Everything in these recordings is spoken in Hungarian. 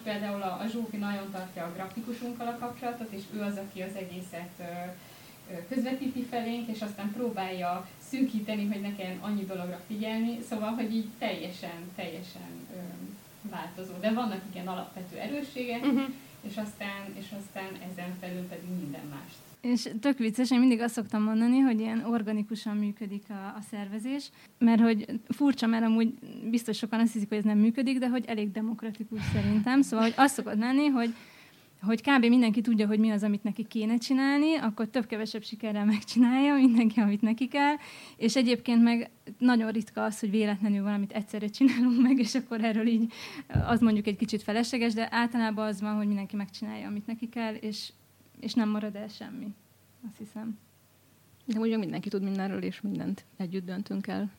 például a Zsófi nagyon tartja a grafikusunkkal a kapcsolatot, és ő az, aki az egészet közvetíti felénk, és aztán próbálja szűkíteni, hogy ne kelljen annyi dologra figyelni, szóval, hogy így teljesen változó. De vannak igen alapvető erősségek, és aztán ezen felül pedig minden mást. És tök vicces, én mindig azt szoktam mondani, hogy ilyen organikusan működik a szervezés, mert hogy furcsa, mert amúgy biztos sokan azt hiszik, hogy ez nem működik, de hogy elég demokratikus szerintem. Szóval, hogy azt szokott lenni, hogy kb. Mindenki tudja, hogy mi az, amit neki kéne csinálni, akkor több-kevesebb sikerrel megcsinálja mindenki, amit neki kell, és egyébként meg nagyon ritka az, hogy véletlenül valamit egyszerre csinálunk meg, és akkor erről így az mondjuk egy kicsit felesleges, de általában az van, hogy mindenki megcsinálja, amit neki kell, és nem marad el semmi, azt hiszem. De ugye mindenki tud mindenről, és mindent együtt döntünk el.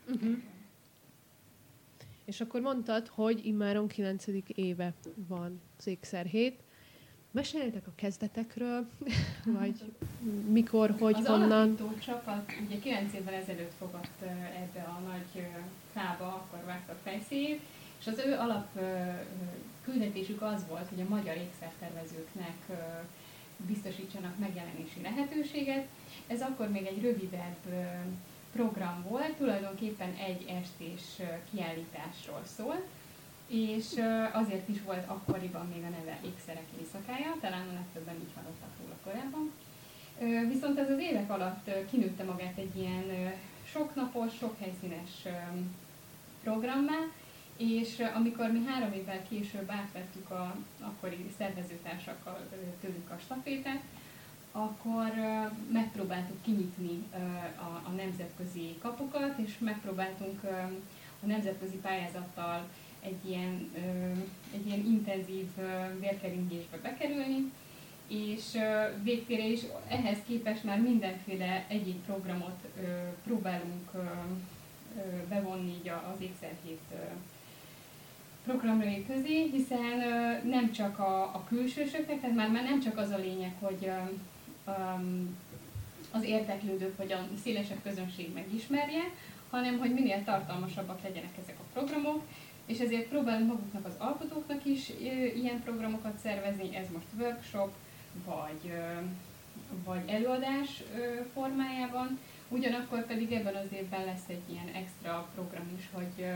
És akkor mondtad, hogy immáron 9. éve van az Ékszerhét. Meséljetek a kezdetekről, vagy mikor, hogy, az honnan? Az alapító csapat ugye 9 évvel ezelőtt fogott ebbe a nagy fába, akkor vágtak fejszéjét, és az ő alap küldetésük az volt, hogy a magyar ékszertervezőknek biztosítsanak megjelenési lehetőséget. Ez akkor még egy rövidebb program volt, tulajdonképpen egy estés kiállításról szólt, és azért is volt akkoriban még a neve Ékszerek éjszakája, talán a legtöbben így hallottak róla korábban. Viszont ez az évek alatt kinőtte magát egy ilyen soknapos, sokhelyszínes programmá, és amikor mi 3 évvel később átvettük a akkori szervezőtársakkal tőlük a stafétát, akkor megpróbáltuk kinyitni a nemzetközi kapukat, és megpróbáltunk a nemzetközi pályázattal egy ilyen intenzív vérkeringésbe bekerülni, és végtére is ehhez képest már mindenféle egyéb programot próbálunk bevonni így az Ékszerhét programjai közé, hiszen nem csak a külsősöknek, tehát már nem csak az a lényeg, hogy az érdeklődők vagy a szélesebb közönség megismerje, hanem hogy minél tartalmasabbak legyenek ezek a programok, és ezért próbálunk maguknak az alkotóknak is ilyen programokat szervezni, ez most workshop, vagy előadás formájában, ugyanakkor pedig ebben az évben lesz egy ilyen extra program is, hogy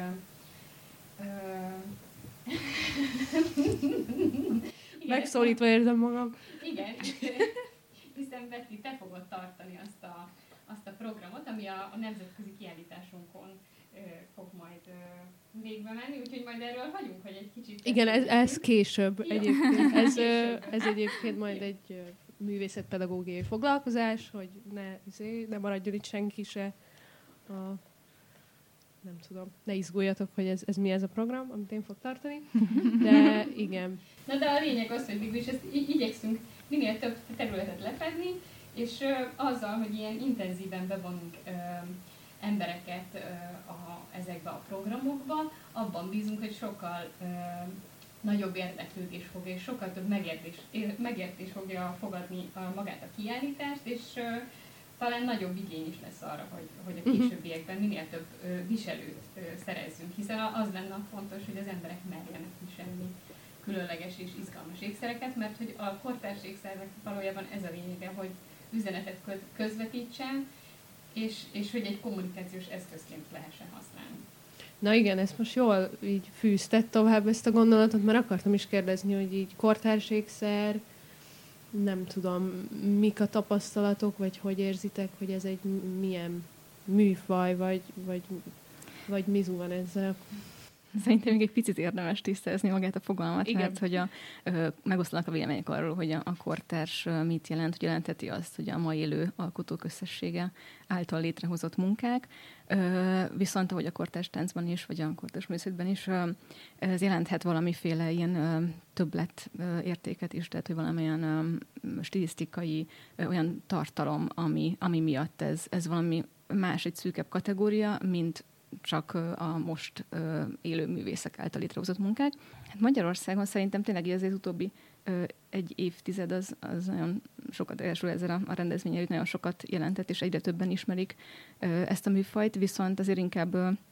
Megszólítva érzem magam. Igen, hiszen Betty, te fogod tartani azt a programot, ami a nemzetközi kiállításunkon fog majd végbe menni, úgyhogy majd erről hagyunk, hogy egy kicsit... Igen, ez később egyébként. Ez egyébként majd egy művészetpedagógiai foglalkozás, hogy ne maradjon itt senki se nem tudom, ne izguljatok, hogy ez mi ez a program, amit én fog tartani, de igen. Na de a lényeg az, hogy végül is ezt igyekszünk minél több területet lefedni, és azzal, hogy ilyen intenzíven bevonunk embereket ezekbe a programokba, abban bízunk, hogy sokkal nagyobb érdeklődés fog, és sokkal több megértés fogja fogadni magát a kiállítást, és talán nagyobb igény is lesz arra, hogy a későbbiekben minél több viselőt szerezzünk, hiszen az lenne fontos, hogy az emberek merjenek viselni különleges és izgalmas ékszereket, mert hogy a kortárs ékszernek valójában ez a lényege, hogy üzenetet közvetítsen, és hogy egy kommunikációs eszközként lehessen használni. Na igen, ezt most jól így fűzted tovább ezt a gondolatot, mert akartam is kérdezni, hogy így kortárs ékszer, nem tudom, mik a tapasztalatok, vagy hogy érzitek, hogy ez egy milyen műfaj, vagy mizu van ezzel? Szerintem még egy picit érdemes tisztázni magát a fogalmat, igen. mert hogy megosztanak a vélemények arról, hogy a kortárs mit jelent, hogy jelentheti azt, hogy a mai élő alkotók összessége által létrehozott munkák, viszont ahogy a kortárs táncban is, vagy a kortárs művészetben is, ez jelenthet valamiféle ilyen többlet értéket is, tehát hogy valamilyen stilisztikai olyan tartalom, ami miatt ez valami más, egy szűkebb kategória, mint csak a most élő művészek által létrehozott munkák. Hát Magyarországon szerintem tényleg az utóbbi egy évtized az nagyon sokat, elsőre ezzel a rendezvényel nagyon sokat jelentett, és egyre többen ismerik ezt a műfajt, viszont azért inkább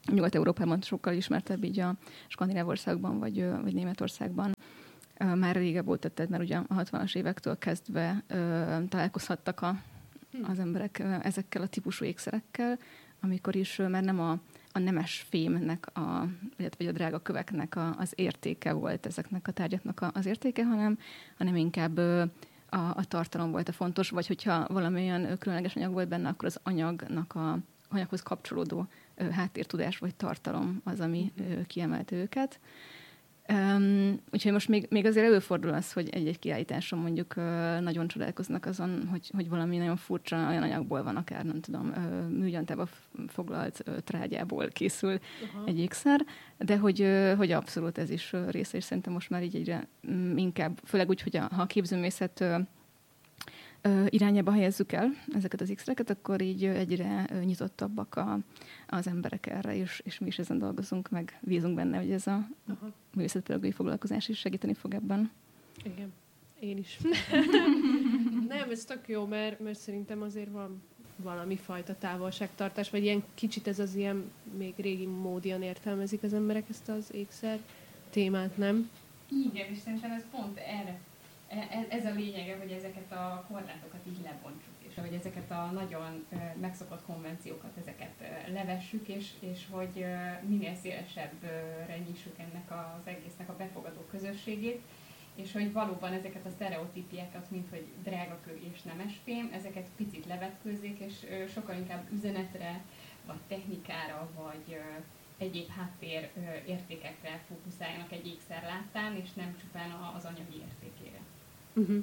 Nyugat-Európában sokkal ismertebb, így a skandináv országban, vagy Németországban. Már régebb volt, tehát már ugye a 60-as évektől kezdve találkozhattak az emberek ezekkel a típusú ékszerekkel, amikor is már nem a nemes fémnek, vagy a drága köveknek az értéke volt ezeknek a tárgyaknak az értéke, hanem inkább a tartalom volt a fontos, vagy hogyha valamilyen különleges anyag volt benne, akkor az anyaghoz kapcsolódó háttértudás vagy tartalom az, ami kiemelte őket. Úgyhogy most még azért előfordul az, hogy egy kiállításon mondjuk nagyon csodálkoznak azon, hogy valami nagyon furcsa olyan anyagból van, akár nem tudom, műgyantába foglalt trágyából készül egy ékszer, de hogy abszolút ez is része, és szerintem most már így egyre inkább, főleg úgy, hogy ha a képzőművészet irányába helyezzük el ezeket az ékszereket, akkor így egyre nyitottabbak az emberek erre, és mi is ezen dolgozunk, meg bízunk benne, hogy ez a művészetpedagógiai foglalkozás is segíteni fog ebben. Igen, én is. Nem, ez tök jó, mert szerintem azért van valami fajta távolságtartás, vagy ilyen kicsit ez az ilyen még régi módian értelmezik az emberek ezt az ékszer témát, nem? Igen, és szerintem ez pont erre. Ez a lényege, hogy ezeket a korlátokat így lebontsuk, és hogy ezeket a nagyon megszokott konvenciókat, ezeket levessük, és hogy minél szélesebbre nyissuk ennek az egésznek a befogadó közösségét, és hogy valóban ezeket a sztereotípiákat, mint hogy drágakő és nemesfém, ezeket picit levetkőzzék, és sokkal inkább üzenetre, vagy technikára, vagy egyéb háttér értékekre fókuszáljanak egy ékszer láttán, és nem csupán az anyagi értékére. Uh-huh.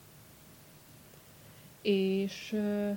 És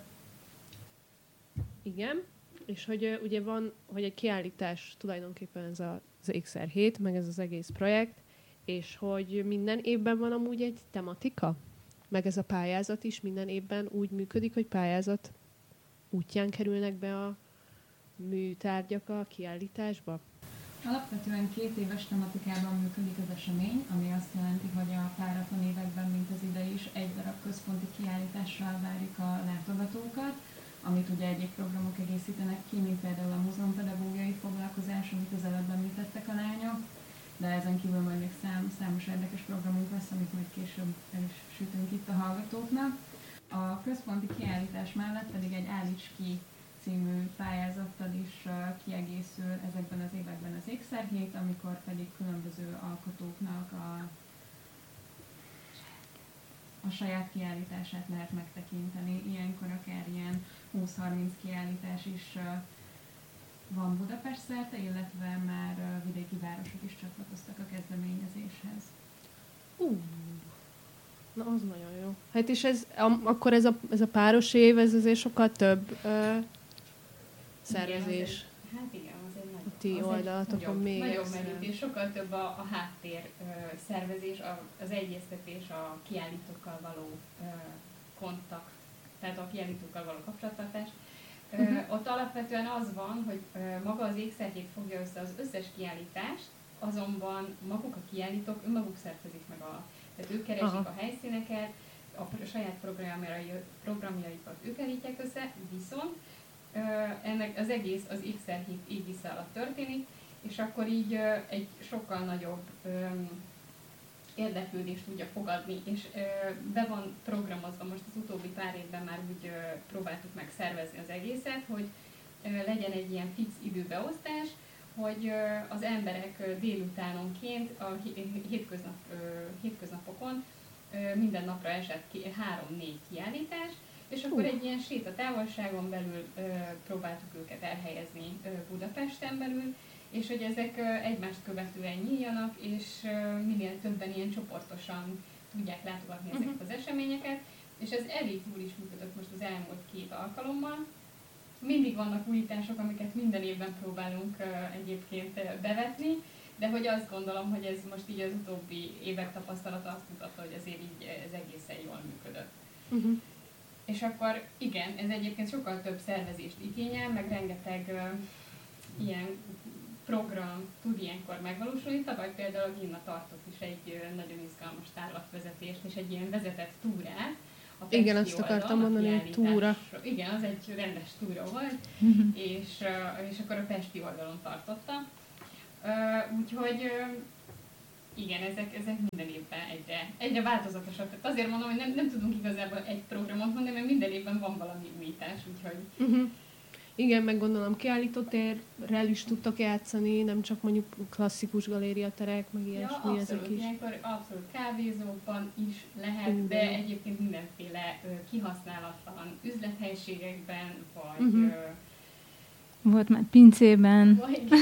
igen, és hogy ugye van, hogy egy kiállítás tulajdonképpen ez az ékszer hét, meg ez az egész projekt, és hogy minden évben van amúgy egy tematika, meg ez a pályázat is minden évben úgy működik, hogy pályázat útján kerülnek be a műtárgyak a kiállításba. Alapvetően 2 éves tematikában működik az esemény, ami azt jelenti, hogy a páratlan években, mint az idei is, egy darab központi kiállítással várjuk a látogatókat, amit ugye egyéb programok egészítenek ki, mint például a múzeumpedagógiai foglalkozás, amit az előbb említettek a lányok, de ezen kívül majd még számos érdekes programunk lesz, amit majd később el is sütünk itt a hallgatóknak. A központi kiállítás mellett pedig egy Állíts ki című pályázattal is kiegészül ezekben az években az ékszerhét, amikor pedig különböző alkotóknak a saját kiállítását lehet megtekinteni. Ilyenkor akár ilyen 20-30 kiállítás is van Budapest szerte, illetve már vidéki városok is csatlakoztak a kezdeményezéshez. Na, az nagyon jó. Hát és akkor ez a páros év, ez azért sokkal több szervezés. Hát igen, az egy a ti oldalatokon még. Nagyobb merítés, sokkal több a háttér szervezés, az egyeztetés, a kiállítókkal való kontakt, tehát a kiállítókkal való kapcsolattartás. Ott alapvetően az van, hogy maga az ékszerhét fogja össze az összes kiállítást, azonban maguk a kiállítók önmaguk szervezik meg tehát ők keresik a helyszíneket, a saját programjaikat ők állítják össze, viszont ennek az egész az ékszerhét égisze alatt történik, és akkor így egy sokkal nagyobb érdeklődést tudja fogadni, és be van programozva, most az utóbbi pár évben már úgy próbáltuk meg szervezni az egészet, hogy legyen egy ilyen fix időbeosztás, hogy az emberek délutánonként, a hétköznapokon minden napra esett 3-4 kiállítás, és akkor egy ilyen sétatávolságon belül próbáltuk őket elhelyezni Budapesten belül, és hogy ezek egymást követően nyíljanak, és minél többen ilyen csoportosan tudják látogatni ezeket az eseményeket, és ez elég jól is működött most az elmúlt 2 alkalommal. Mindig vannak újítások, amiket minden évben próbálunk egyébként bevetni, de hogy azt gondolom, hogy ez most így az utóbbi évek tapasztalata azt mutatta, hogy azért így ez egészen jól működött. És akkor igen, ez egyébként sokkal több szervezést igényel, meg rengeteg ilyen program tud ilyenkor megvalósulni. Tavaly például a Ginna tartott is egy nagyon izgalmas tárlatvezetést és egy ilyen vezetett túrát, Pesti Igen, azt akartam oldalon, mondani, hogy túra. Igen, az egy rendes túra volt, és akkor a pesti oldalon tartotta. Úgyhogy igen, ezek minden évben egyre változatosabb. Tehát azért mondom, hogy nem tudunk igazából egy programot mondani, mert minden évben van valami újítás, úgyhogy... Igen, meg gondolom kiállítótérrel is tudtak játszani, nem csak mondjuk klasszikus galériaterek, meg ilyesmi, ezek is. Ilyenkor abszolút kávézókban is lehet, de egyébként mindenféle kihasználatlan üzlethelyiségekben, vagy... Volt már pincében.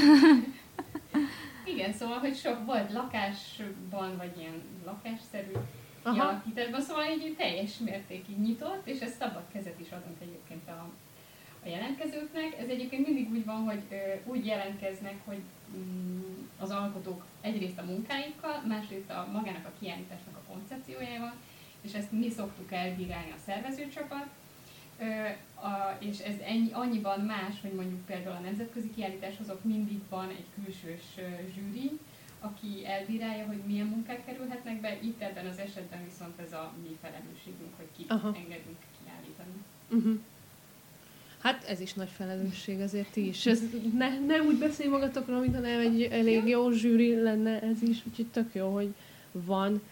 Igen, szóval, hogy sok volt lakásban, vagy ilyen lakásszerű kialakításban, szóval így teljes mértékig nyitott, és ez szabad kezet is adunk egyébként a jelentkezőknek. Ez egyébként mindig úgy van, hogy úgy jelentkeznek, hogy az alkotók egyrészt a munkáikkal, másrészt magának a kiállításnak a koncepciójával, és ezt mi szoktuk elbírálni a szervezőcsapat, és ez annyiban más, hogy mondjuk például a nemzetközi kiállításhoz ott mindig van egy külsős zsűri, aki elbírálja, hogy milyen munkák kerülhetnek be, itt ebben az esetben viszont ez a mi felelősségünk, hogy ki engedünk kiállítani. Hát ez is nagy felelősség, azért ti is. Ne úgy beszélj magatokról, mintha nem egy elég jó zsűri lenne ez is, úgyhogy tök jó, hogy van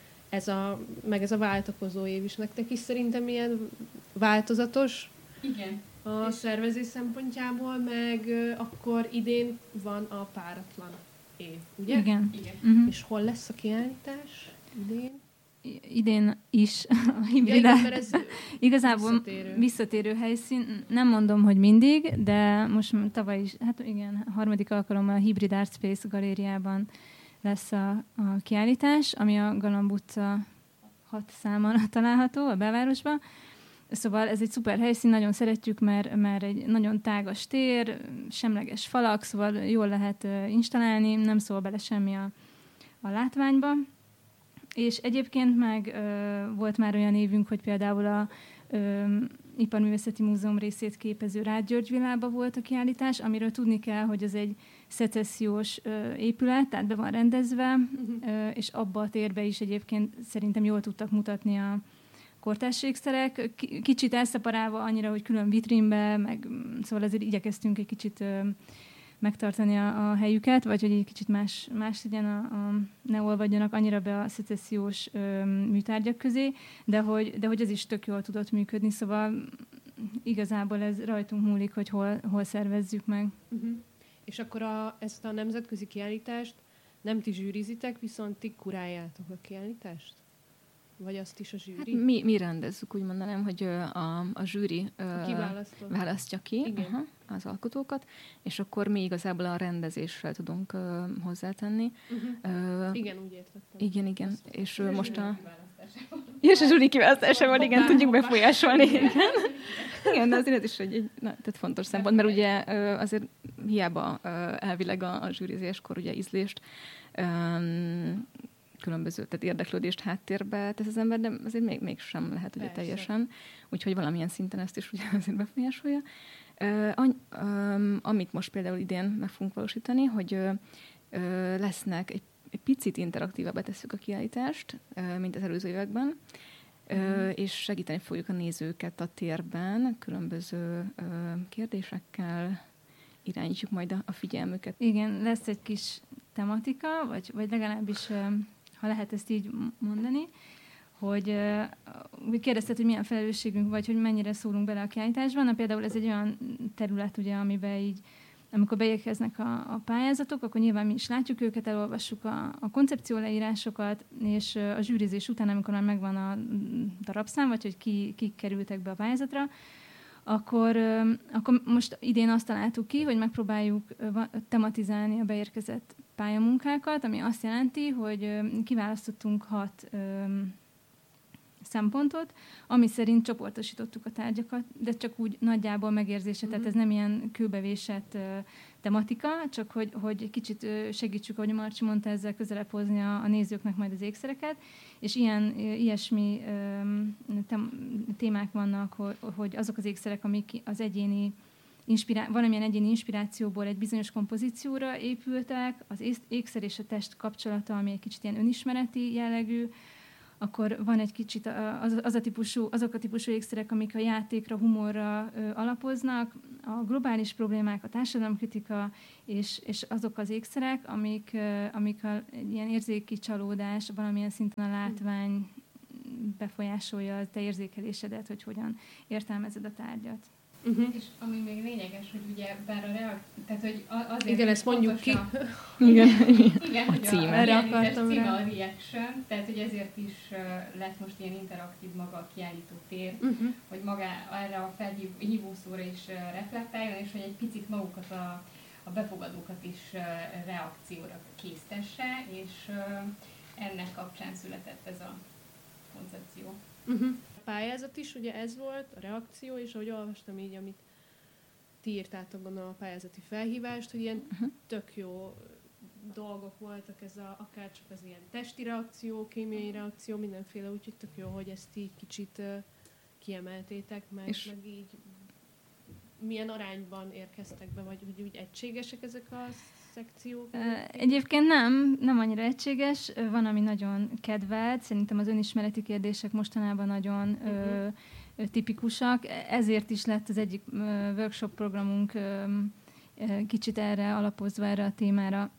meg ez a váltakozó év is nektek is szerintem ilyen változatos. Igen. A szervezés szempontjából, meg akkor idén van a páratlan év, ugye? Igen. És hol lesz a kiállítás idén? Idén is a hibridát. Ja, ez igazából visszatérő helyszín. Nem mondom, hogy mindig, de most tavaly is, hát igen, harmadik alkalommal a Hibrid Art Space galériában lesz a kiállítás, ami a Galamb utca 6 számon található a belvárosban. Szóval ez egy szuper helyszín, nagyon szeretjük, mert egy nagyon tágas tér, semleges falak, szóval jól lehet installálni, nem szól bele semmi a látványba. És egyébként meg volt már olyan évünk, hogy például a Iparművészeti Múzeum részét képező Rád György Villába volt a kiállítás, amiről tudni kell, hogy az egy szecessziós épület, tehát be van rendezve, és abba a térbe is egyébként szerintem jól tudtak mutatni a kortárs ékszerek. Kicsit elszeparálva annyira, hogy külön vitrínbe, meg szóval ezért igyekeztünk egy kicsit megtartani a helyüket, vagy hogy egy kicsit más legyen, ne olvadjanak annyira be a szecessziós műtárgyak közé, de hogy ez is tök jól tudott működni, szóval igazából ez rajtunk múlik, hogy hol szervezzük meg. És akkor ezt a nemzetközi kiállítást nem ti zsűrizitek, viszont ti kuráljátok a kiállítást? Vagy azt is a zsűri? Hát mi rendezzük, úgy mondanám, hogy a zsűri választja ki az alkotókat, és akkor mi igazából a rendezéssel tudunk hozzátenni. Igen, úgy értettem. Igen. És most a zsűri kiválasztásával, igen, tudjuk befolyásolni. Igen, de azért ez is tehát fontos szempont, mert ugye azért hiába elvileg a zsűrizéskor ugye ízlést különböző, tehát érdeklődést háttérbe tesz az ember, de azért mégsem lehet ugye teljesen. Úgyhogy valamilyen szinten ezt is ugye azért befolyásolja. Amit most például idén meg fogunk valósítani, hogy lesznek egy picit interaktívabbá tesszük a kiállítást, mint az előző években, és segíteni fogjuk a nézőket a térben, különböző kérdésekkel irányítjuk majd a figyelmüket. Igen, lesz egy kis tematika, vagy legalábbis, ha lehet ezt így mondani, hogy kérdezted, hogy milyen felelősségünk vagy, hogy mennyire szólunk bele a kiállításban. Na, például ez egy olyan terület, ugye, amiben így, amikor beérkeznek a pályázatok, akkor nyilván mi is látjuk őket, elolvassuk a koncepcióleírásokat, és a zsűrizés után, amikor már megvan a darabszám, vagy hogy kik kerültek be a pályázatra, akkor most idén azt találtuk ki, hogy megpróbáljuk tematizálni a beérkezett pályamunkákat, ami azt jelenti, hogy kiválasztottunk 6 szempontot, ami szerint csoportosítottuk a tárgyakat, de csak úgy nagyjából megérzése, tehát ez nem ilyen kőbevésett tematika, csak hogy kicsit segítsük, ahogy Marcsi mondta, ezzel közelebb hozni a nézőknek majd az ékszereket, és ilyesmi témák vannak, hogy azok az ékszerek, amik az egyéni valamilyen egyéni inspirációból egy bizonyos kompozícióra épültek, az ékszer és a test kapcsolata, ami egy kicsit ilyen önismereti jellegű, akkor van egy kicsit azok a típusú ékszerek, amik a játékra, humorra alapoznak, a globális problémák, a társadalomkritika, és azok az ékszerek, amik egy ilyen érzéki csalódás, valamilyen szinten a látvány befolyásolja a te érzékelésedet, hogy hogyan értelmezed a tárgyat. És ami még lényeges, hogy ugye bár tehát hogy azért... Igen, ezt mondjuk ki. Igen, A hogy címe. a Akartam címe rá. a Reaction, tehát hogy ezért is lett most ilyen interaktív maga a kiállító tér, hogy maga erre a felhívószóra is reflektáljon, és hogy egy picit magukat a befogadókat is reakcióra késztesse, és ennek kapcsán született ez a koncepció. A pályázat is, ugye ez volt, a reakció, és ahogy olvastam így, amit ti írtátok, gondolom a pályázati felhívást, hogy ilyen tök jó dolgok voltak, akár csak az ilyen testi reakció, kémiai reakció, mindenféle, úgyhogy tök jó, hogy ezt így kicsit kiemeltétek, meg így milyen arányban érkeztek be, vagy hogy úgy egységesek ezek a szekciók? Egyébként nem annyira egységes, van, ami nagyon kedvelt, szerintem az önismereti kérdések mostanában nagyon tipikusak, ezért is lett az egyik workshop programunk kicsit erre alapozva, erre a témára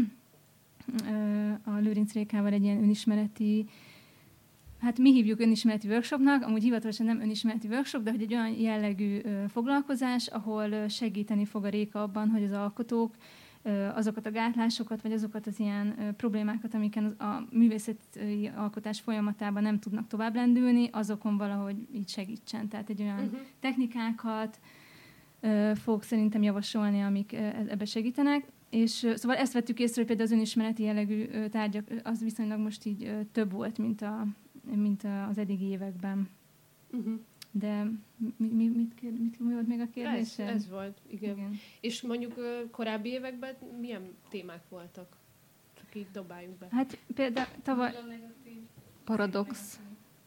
a Lőrinc Rékával egy ilyen önismereti, hát mi hívjuk önismereti workshopnak, amúgy hivatalosan nem önismereti workshop, de hogy egy olyan jellegű foglalkozás, ahol segíteni fog a Réka abban, hogy az alkotók azokat a gátlásokat, vagy azokat az ilyen problémákat, amiken a művészeti alkotás folyamatában nem tudnak tovább lendülni, azokon valahogy így segítsen. Tehát egy olyan technikákat fog szerintem javasolni, amik ebbe segítenek. És szóval ezt vettük észre, hogy például az önismereti jellegű tárgyak, az viszonylag most így több volt, mint az eddigi években. De mit volt még a kérdés? Ez volt, igen. És mondjuk korábbi években milyen témák voltak? Csak így dobáljuk be. Hát például tavaly... Paradox.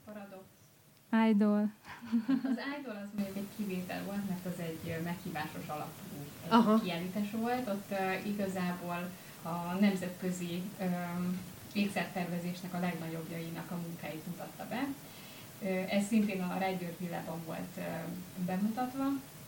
Idol. Az Idol az még egy kivétel volt, mert az egy meghívásos alapú kiállítás volt. Ott igazából a nemzetközi ékszertervezésnek a legnagyobbjainak a munkáit mutatta be. Ez szintén a Rágyőr Villában volt bemutatva,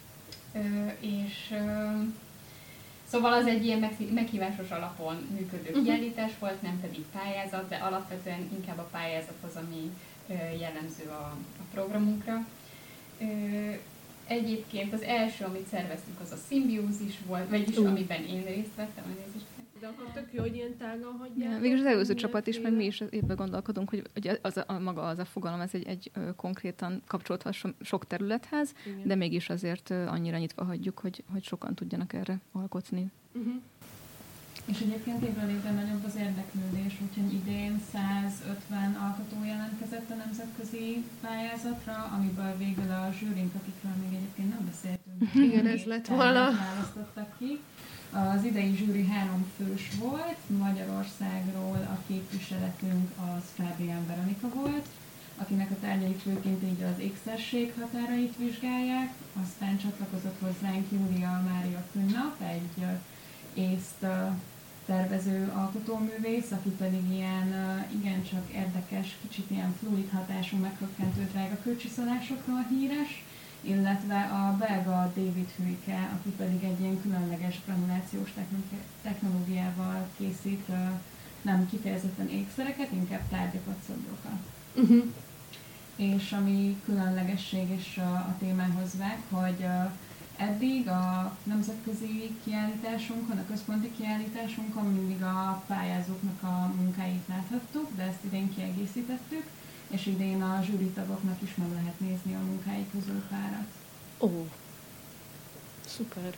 és szóval az egy ilyen meghívásos alapon működő kiállítás volt, nem pedig pályázat, de alapvetően inkább a pályázathoz, ami jellemző a programunkra. Egyébként az első, amit szerveztünk, az a szimbiózis volt, vagyis amiben én részt vettem. De akkor tök jó, hogy ilyen tágan hagyják. Végül az előző csapat is, meg mi is éppen gondolkodunk, hogy maga az a fogalom, ez egy konkrétan kapcsolódva sok területhez, de mégis azért annyira nyitva hagyjuk, hogy sokan tudjanak erre alkotni. És egyébként évről évre nagyobb az érdeklődés, úgyhogy idén 150 alkotó jelentkezett a nemzetközi pályázatra, amiből végül a zsűrink, akikről még egyébként nem beszéltünk. Igen, ez lett volna. Választottak ki. Az idei zsűri 3 fős volt, Magyarországról a képviseletünk az Fábián Veronika volt, akinek a tárgyai főként így az ékszerség határait vizsgálják, aztán csatlakozott hozzánk Júlia Mária Künnap, egy észt tervező alkotóművész, aki pedig ilyen igencsak érdekes, kicsit ilyen fluid hatású, meghökkentő drága kőcsiszolásokról híres, illetve a belga David Huyke, aki pedig egy ilyen különleges granulációs technológiával készít nem kifejezetten ékszereket, inkább tárgyakat, szobrokat. És ami különlegesség is a témához vág, hogy eddig a nemzetközi kiállításunkon, a központi kiállításunkon mindig a pályázóknak a munkáit láthattuk, de ezt idén kiegészítettük, és idén a zsűritagoknak is meg lehet nézni a munkái közül párat. Ó, szuper.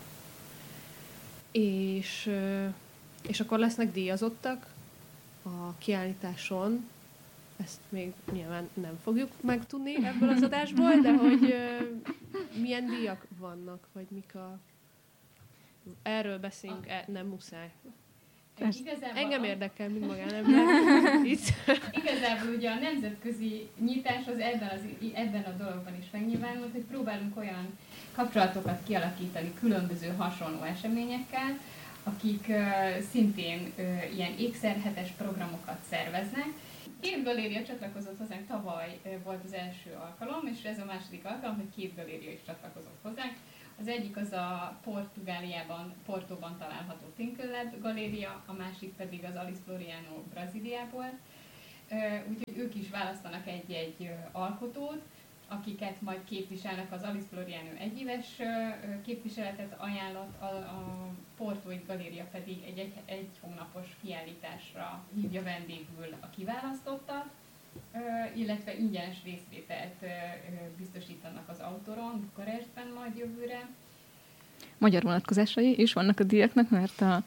És akkor lesznek díjazottak a kiállításon, ezt még nyilván nem fogjuk megtudni ebből az adásból, de hogy milyen díjak vannak, vagy mik a... Erről beszélünk, nem muszáj. Engem érdekel, mint magánember. Igazából ugye a nemzetközi nyitás az ebben a dologban is megnyilvánult, hogy próbálunk olyan kapcsolatokat kialakítani különböző hasonló eseményekkel, akik szintén ilyen ékszerhetes programokat szerveznek. 2 galéria csatlakozott hozzánk, tavaly volt az első alkalom, és ez a második alkalom, hogy 2 galéria is csatlakozott hozzánk. Az egyik az a Portugáliában, Portóban található Tinkelab galéria, a másik pedig az Alice Floriano Brazíliából. Úgyhogy ők is választanak egy alkotót, akiket majd képviselnek. Az Alice Floriano egyéves képviseletet ajánlott, a Portói galéria pedig egy hónapos kiállításra hívja vendégül a kiválasztottat, illetve ingyenes részvételt biztosítanak az Autoron Bukarestben majd jövőre. Magyar vonatkozásai is vannak a díjaknak, mert a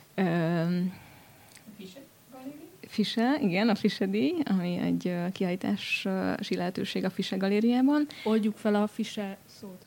FISE, igen, a FISE díj, ami egy kiállítási lehetőség a FISE galériában. Oldjuk fel a FISE szót.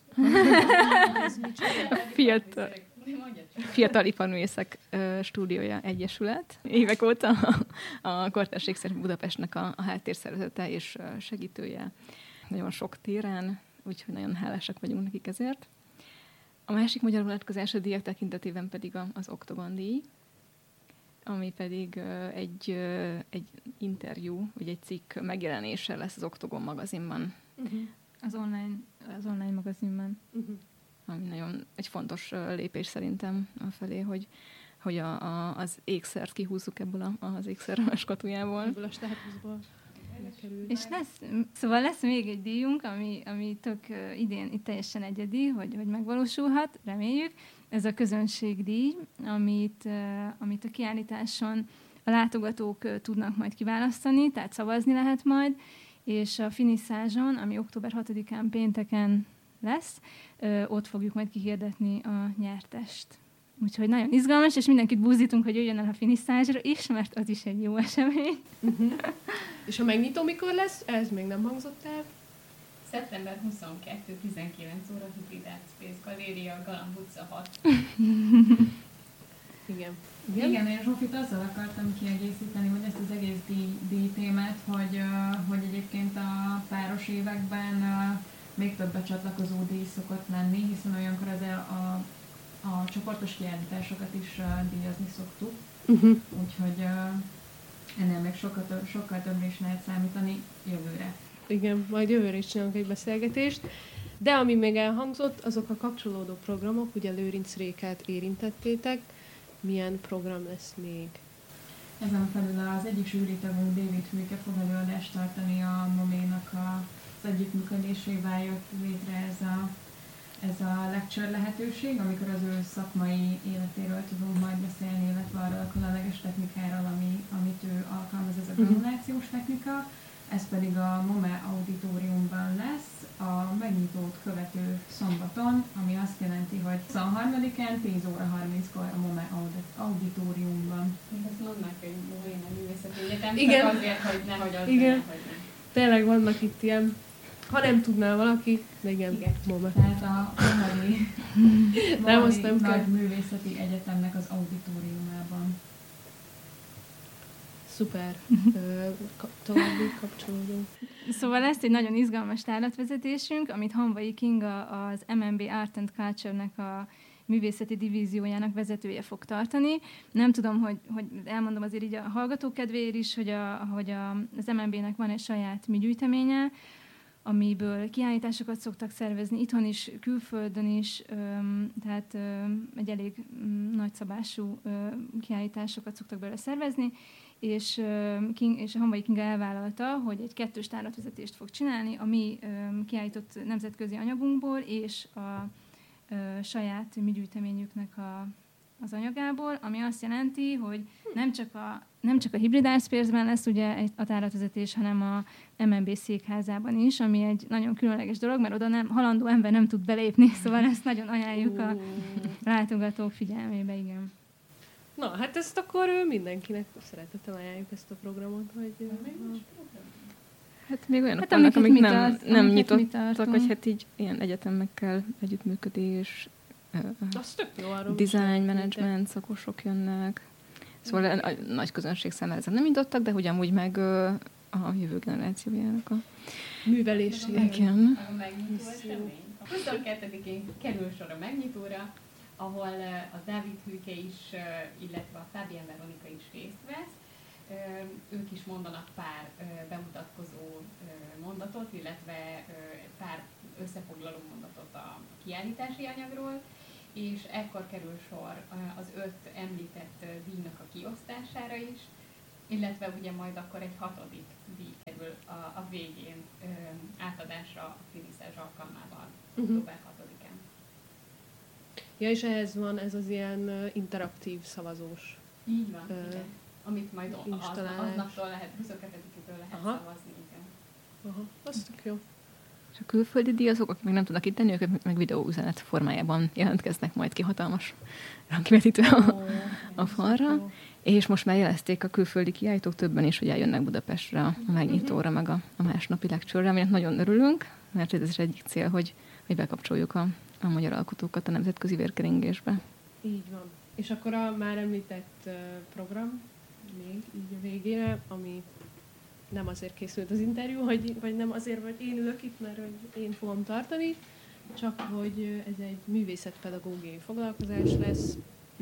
Fiatal Iparművészek Stúdiója Egyesület. Évek óta a Kortárs Ékszer Budapestnek a háttérszervezete és segítője. Nagyon sok téren, úgyhogy nagyon hálásak vagyunk nekik ezért. A másik magyar vonatkozás a díjak tekintetében pedig az Oktogon díj, ami pedig egy interjú, vagy egy cikk megjelenése lesz az Oktogon magazinban. Az online magazinban. Ami nagyon egy fontos lépés szerintem afelé, hogy az ékszert kihúzzuk ebből az ékszer skatujából. Ebből a státuszból. És lesz még egy díjunk, ami tök idén itt teljesen egyedi, hogy megvalósulhat, reméljük. Ez a közönségdíj, amit a kiállításon a látogatók tudnak majd kiválasztani, tehát szavazni lehet majd, és a finiszázson, ami október 6-án pénteken lesz, ott fogjuk majd kihirdetni a nyertest. Úgyhogy nagyon izgalmas, és mindenkit buzdítunk, hogy jöjjön el a finiszázsra is, mert az is egy jó esemény. És a megnyitó mikor lesz? Ez még nem hangzott el. Szeptember 22, 19 óra, Hibrid Art Space Galéria, Galamb utca 6. Igen, én Zsófit azzal akartam kiegészíteni, hogy ezt az egész díjtémát, hogy egyébként a páros években még több becsatlakozó díj szokott lenni, hiszen olyankor a csoportos kiállításokat is díjazni szoktuk. Úgyhogy ennél még sokkal többre is lehet számítani jövőre. Igen, majd jövőre is csinálunk egy beszélgetést. De ami még elhangzott, azok a kapcsolódó programok, ugye Lőrinc Rékát érintettétek. Milyen program lesz még? Ezen felül az egyik zsűritagunk David Hülyke fog előadást tartani a MOMÉ-nak az együttműködésével jött létre ez a lecture lehetőség, amikor az ő szakmai életéről tudunk majd beszélni, illetve arról a különleges technikáról, amit ő alkalmaz, ez a granulációs technika. Ez pedig a MOME auditoriumban lesz, a megnyitót követő szombaton, ami azt jelenti, hogy 23-án 10 óra 30-kor a MOME auditoriumban. Ezt mondnak, hogy MOME művészeti egyetem, igen. csak azért, hogy nehogy az igen. legyen, hogy nem. Tényleg vannak itt ilyen, ha nem tudná valaki, de igen. MOME. Tehát a Mohari Nagy Művészeti Egyetemnek az auditoriumában. Szuper. További kapcsolódó. Szóval lesz egy nagyon izgalmas tárlatvezetésünk, amit Hanvai Kinga, az MNB Art and Culture-nek a művészeti divíziójának vezetője fog tartani. Nem tudom, hogy elmondom azért így a hallgatók kedvéért is, hogy az MNB-nek van egy saját műgyűjteménye, amiből kiállításokat szoktak szervezni, itthon is, külföldön is, tehát egy elég nagyszabású kiállításokat szoktak belőle szervezni, és a Hanvai Kinga elvállalta, hogy egy 2-s tárlatvezetést fog csinálni a mi kiállított nemzetközi anyagunkból és a saját mi gyűjteményüknek az anyagából, ami azt jelenti, hogy nem csak a Hibrid Art Space-ben lesz ugye a tárlatvezetés, hanem a MNB székházában is, ami egy nagyon különleges dolog, mert oda halandó ember nem tud belépni, szóval ezt nagyon ajánljuk a látogatók figyelmébe, igen. Na, hát ezt akkor mindenkinek szeretettel ajánljuk ezt a programot, hogy... Hát még olyanok vannak, amik nem nyitottak, vagy hát így ilyen egyetemekkel együttműködés, design management szakosok jönnek. Szóval a nagy közönség számára ezek nem nyitottak, de hogy amúgy meg a jövő generációjának a művelésére. Igen. A megnyitó esemény. A 22-én kerül sor a megnyitóra, ahol a Dávid Hülyke is, illetve a Fábián Veronika is részt vesz. ők is mondanak pár bemutatkozó mondatot, illetve pár összefoglaló mondatot a kiállítási anyagról, és ekkor kerül sor az 5 említett díjnak a kiosztására is, illetve ugye majd akkor egy 6. díj kerül a végén átadásra a finiszázs alkalmával, október 6-án. Ja, és ehhez van ez az ilyen interaktív szavazós. Így van, igen. Amit majd aznaptól lehet, 22-től lehet szavazni, igen. Aha, az tök jó. És a külföldi díjazók, akik meg nem tudnak itt tenni, ők meg videóüzenet formájában jelentkeznek majd ki hatalmas rangkivetítő a falra. És most már jelezték a külföldi kiállítók többen is, hogy eljönnek Budapestre a megnyitóra, meg a másnapi lecture-re, aminek nagyon örülünk, mert ez is egyik cél, hogy bekapcsoljuk a magyar alkotókat a nemzetközi vérkeringésbe. Így van. És akkor a már említett program még így a végére, ami nem azért készült az interjú, vagy nem azért, hogy én ülök itt, mert hogy én fogom tartani, csak hogy ez egy művészetpedagógiai foglalkozás lesz,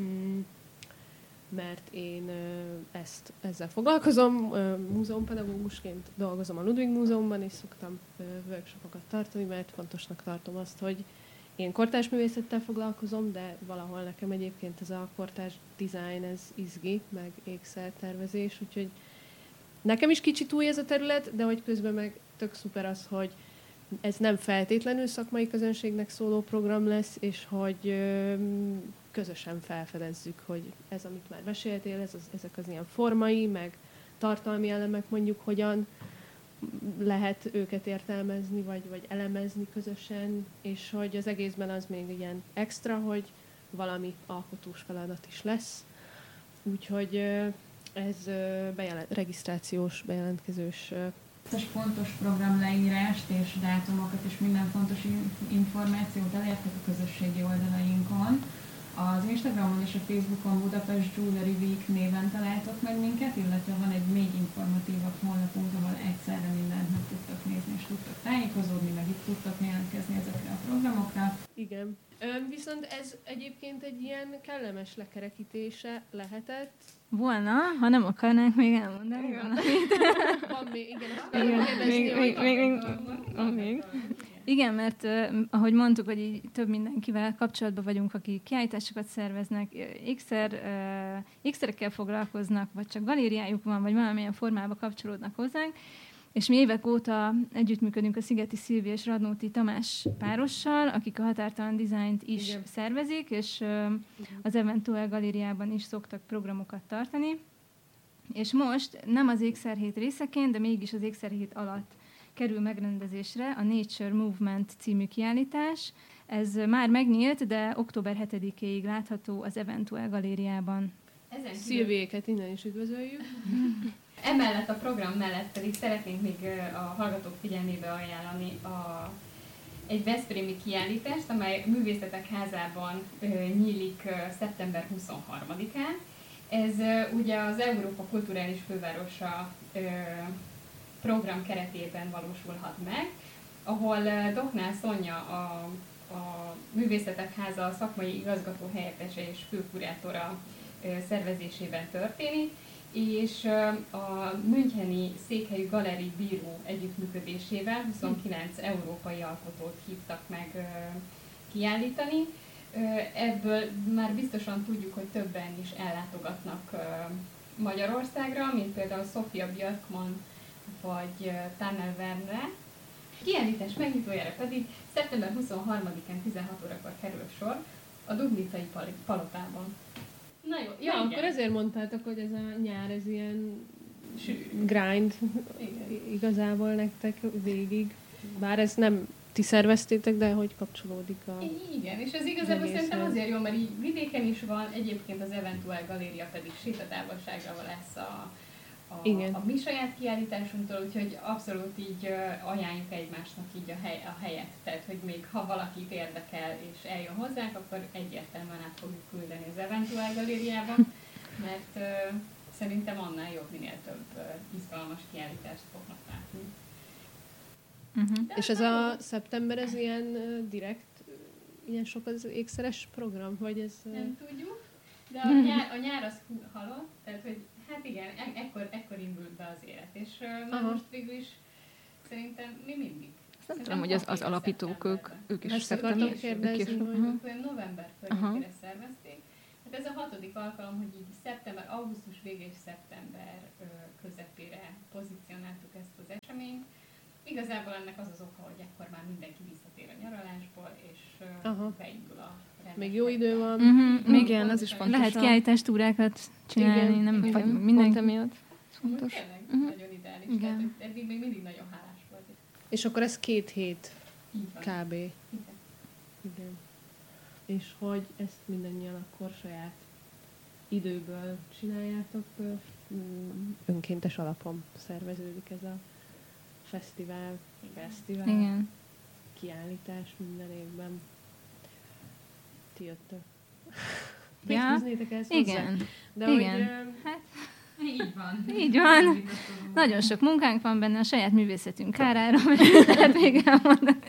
mert én ezzel foglalkozom, múzeumpedagógusként dolgozom a Ludwig Múzeumban, és szoktam workshopokat tartani, mert fontosnak tartom azt, hogy én kortárs művészettel foglalkozom, de valahol nekem egyébként ez a kortárs design, ez izgi, meg ékszertervezés, úgyhogy nekem is kicsit új ez a terület, de hogy közben meg tök szuper az, hogy ez nem feltétlenül szakmai közönségnek szóló program lesz, és hogy közösen felfedezzük, hogy ez, amit már meséltél, ezek az ilyen formai, meg tartalmi elemek mondjuk hogyan lehet őket értelmezni, vagy elemezni közösen, és hogy az egészben az még ilyen extra, hogy valami alkotós feladat is lesz. Úgyhogy ez regisztrációs, bejelentkezős. Pontos programleírást és dátumokat és minden fontos információt elértek a közösségi oldalainkon. Az Instagramon és a Facebookon Budapest Jewelry Week néven találtok meg minket, illetve van egy még informatívabb honlapunk, ahol egyszerre mindent meg tudtok nézni és tudtok tájékozódni, meg itt tudtok jelentkezni ezekre a programokra. Igen. Viszont ez egyébként egy ilyen kellemes lekerekítése lehetett. Volna, ha nem akarnánk még elmondani valamit. Van még, igen. Még. Igen, mert ahogy mondtuk, hogy így több mindenkivel kapcsolatban vagyunk, akik kiállításokat szerveznek, ékszerekkel foglalkoznak, vagy csak galériájuk van, vagy valamilyen formában kapcsolódnak hozzánk, és mi évek óta együttműködünk a Szigeti Szilvi és Radnóti Tamás párossal, akik a Határtalan Dizájnt is szervezik, és az Eventuel Galériában is szoktak programokat tartani. És most nem az Ékszerhét részeként, de mégis az Ékszerhét alatt kerül megrendezésre a Nature Movement című kiállítás. Ez már megnyílt, de október 7-éig látható az Eventuel Galériában. Szilviéket innen is üdvözöljük. Emellett a program mellett pedig szeretnénk még a hallgatók figyelmébe ajánlani egy veszprémi kiállítást, amely Művészetek Házában nyílik szeptember 23-án. Ez ugye az Európa Kulturális Fővárosa program keretében valósulhat meg, ahol Doknál Szonya, a Művészetek Háza szakmai igazgató helyettese és főkurátora szervezésében történik, és a müncheni székhelyű Galerie Bíró együttműködésével 29 európai alkotót hívtak meg kiállítani. Ebből már biztosan tudjuk, hogy többen is ellátogatnak Magyarországra, mint például Sofia Björkman vagy Tanner Werner. Kiállítás megnyitójára pedig szeptember 23-án 16 órakor kerül sor a Dubnicai Palotában. Na jó, ja, akkor ezért mondtátok, hogy ez a nyár, ez ilyen grind igazából nektek végig. Bár ez nem ti szerveztétek, de hogy kapcsolódik a... Igen, és ez igazából szerintem azért jó, mert így vidéken is van, egyébként az Eventuel Galéria pedig sétatávolságra lesz a mi saját kiállításunktól, úgyhogy abszolút így ajánljuk egymásnak így a helyet. Tehát, hogy még ha valakit érdekel és eljön hozzánk, akkor egyértelműen át fogjuk küldeni az Eventuel Galériában, mert szerintem annál jobb, minél több izgalmas kiállítást fognak látni. És ez a szeptember, ez ilyen direkt, ilyen sok az ékszeres program, vagy ez... Nem tudjuk, de a nyár az halott, tehát hogy Hát igen, ekkor indult be az élet, és Aha. most végül is szerintem mi mindig. Nem tudom, hogy az alapítók, ők is Ezt akartam ők is- kérdezni, hogy Ők olyan november környékére szervezték. Hát ez a 6. alkalom, hogy így augusztus vége és szeptember közepére pozícionáltuk ezt az eseményt. Igazából ennek az az oka, hogy ekkor már mindenki visszatér a nyaralásból, és beindul a rendes. még jó idő van. Még Igen, az is fontos. lehet kiállítás túrákat csinálni, Igen, nem igen. vagy Pont mindenki. emiatt. Amúgy Fontos. tényleg nagyon ideális. Igen. Tehát, hogy eddig még mindig nagyon hálás volt. És akkor ez 2 hét Így van. kb. Igen. Igen. És hogy ezt mindannyian akkor saját időből csináljátok, önkéntes alapon szerveződik ez a fesztivál, Igen. kiállítás minden évben. Ti jöttök. Ja, Mit fűznétek ehhez hozzá? igen. De Igen. hogy Így van. Így van. Nagyon sok munkánk van benne, a saját művészetünk kárára, mert lehet még elmondani.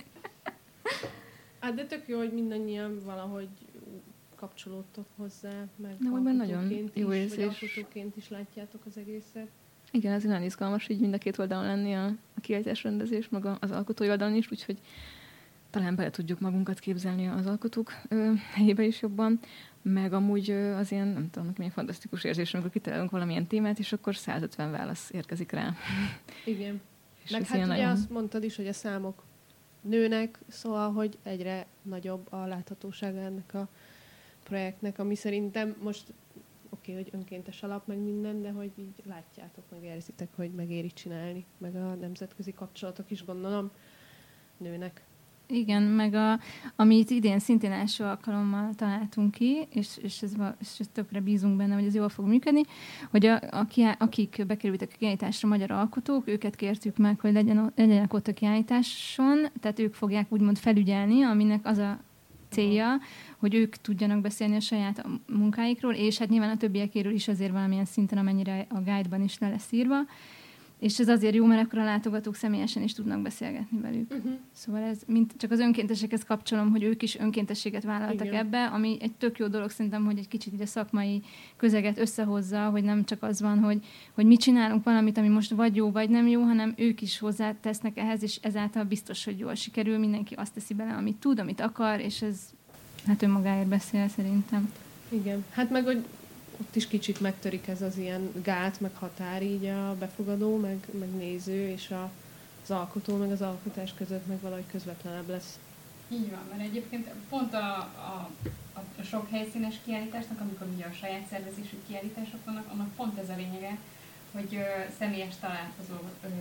hát de tök jó, hogy mindannyian valahogy kapcsolódtok hozzá, meg De hogy már alkotóként nagyon is, jó vagy érzés. alkotóként is látjátok az egészet. Igen, ez nagyon izgalmas, így mind a két oldalon lenni a kiállítás rendezés, meg az alkotói oldalon is, úgyhogy talán bele tudjuk magunkat képzelni az alkotók helyébe is jobban, meg amúgy az ilyen, nem tudom, milyen fantasztikus érzés, amikor kitalálunk valamilyen témát, és akkor 150 válasz érkezik rá. Igen. És Meg ez hát ilyen ugye nagyon- azt mondtad is, hogy a számok nőnek, szóval, hogy egyre nagyobb a láthatósága ennek a projektnek, ami szerintem most oké, hogy önkéntes alap, meg minden, de hogy így látjátok, meg érzitek, hogy megéri csinálni, meg a nemzetközi kapcsolatok is gondolom nőnek. Igen, meg amit idén szintén első alkalommal találtunk ki, és tökre bízunk benne, hogy ez jól fog működni, hogy akik bekerültek a kiállításra, magyar alkotók, őket kértük meg, hogy legyenek ott a kiállításon, tehát ők fogják úgymond felügyelni, aminek az a célja, hogy ők tudjanak beszélni a saját munkáikról, és hát nyilván a többiekéről is azért valamilyen szinten, amennyire a guide-ban is le lesz írva. És ez azért jó, mert akkor a látogatók személyesen is tudnak beszélgetni velük. Szóval ez csak az önkéntesekhez kapcsolom, hogy ők is önkéntességet vállaltak Igen. ebbe, ami egy tök jó dolog szerintem, hogy egy kicsit így a szakmai közeget összehozza, hogy nem csak az van, hogy mi csinálunk valamit, ami most vagy jó, vagy nem jó, hanem ők is hozzátesznek ehhez, és ezáltal biztos, hogy jól sikerül, mindenki azt teszi bele, amit tud, amit akar, és ez hát önmagáért beszél szerintem. Igen. Hát meg, hogy ott is kicsit megtörik ez az ilyen gát, meg határ így a befogadó, meg néző, és az alkotó, meg az alkotás között meg valahogy közvetlenebb lesz. Így van, mert egyébként pont a sok helyszínes kiállításnak, amikor ugye a saját szervezésű kiállítások vannak, annak pont ez a lényege, hogy személyes találkozó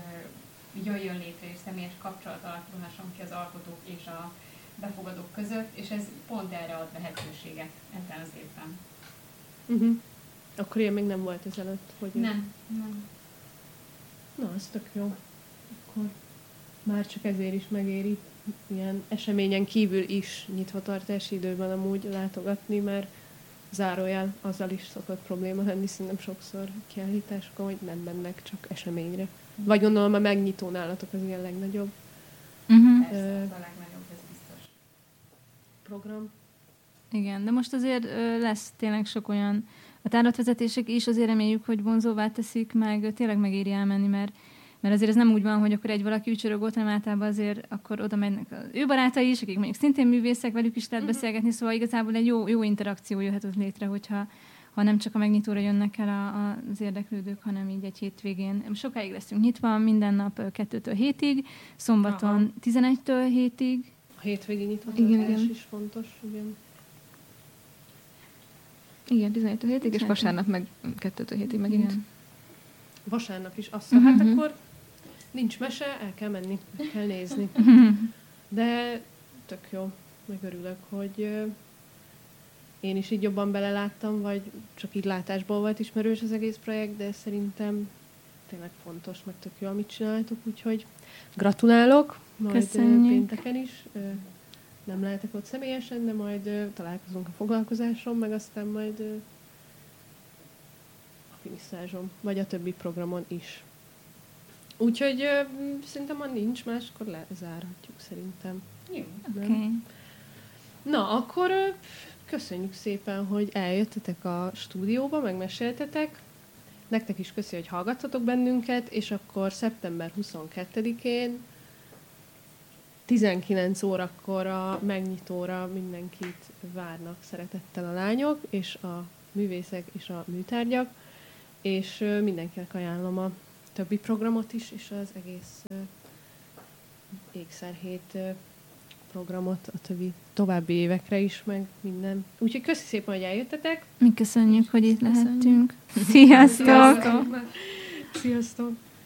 jöjjön létre, és személyes kapcsolat alakulhasson ki az alkotók és a befogadók között, és ez pont erre ad lehetőséget ebben az évben. Akkor ilyen még nem volt ezelőtt, hogy... Nem. Na, az tök jó. Akkor már csak ezért is megéri ilyen eseményen kívül is nyitvatartási időben amúgy látogatni, mert zárójel azzal is szokott probléma lenni, szerintem sokszor kiállításokon, hogy nem mennek csak eseményre. Vagy gondolom a megnyitó nálatok az ilyen legnagyobb Persze, az a legnagyobb, ez biztos. program. Igen, de most azért lesz tényleg sok olyan, a tárlatvezetések is azért reméljük, hogy vonzóvá teszik, meg tényleg megéri elmenni, mert azért ez nem úgy van, hogy akkor egy valaki ücsörög ott, hanem általában azért akkor oda mennek az ő barátai is, akik mondjuk szintén művészek, velük is lehet beszélgetni, szóval igazából egy jó interakció jöhet ott létre, hogyha nem csak a megnyitóra jönnek el az érdeklődők, hanem így egy hétvégén. Sokáig leszünk nyitva, minden nap 2-től 7-ig, szombaton 11-től 7-ig. A hétvégi nyitvatartás is fontos, igen. Igen, 15 hétig, és vasárnap meg 2-től 7-ig megint. Igen. Vasárnap is assza. Hát akkor nincs mese, el kell menni, el kell nézni. De tök jó, meg örülök, hogy én is így jobban beleláttam, vagy csak így látásból volt ismerős az egész projekt, de szerintem tényleg fontos, meg tök jó, amit csináltuk, úgyhogy gratulálok, majd Köszönjük. pénteken is. Nem lehetek ott személyesen, de majd találkozunk a foglalkozáson, meg aztán majd a finiszázson, vagy a többi programon is. Úgyhogy szerintem, ha nincs más, akkor lezárhatjuk szerintem. Jó. Okay. Na, akkor köszönjük szépen, hogy eljöttetek a stúdióba, megmeséltetek. nektek is köszi, hogy hallgattatok bennünket, és akkor szeptember 22-én 19 órakor a megnyitóra mindenkit várnak szeretettel a lányok, és a művészek, és a műtárgyak, és mindenkinek ajánlom a többi programot is, és az egész ékszerhét programot a további évekre is, meg minden. Úgyhogy köszi szépen, hogy eljöttetek. Mi köszönjük, hogy itt lehettünk. Sziasztok! Sziasztok!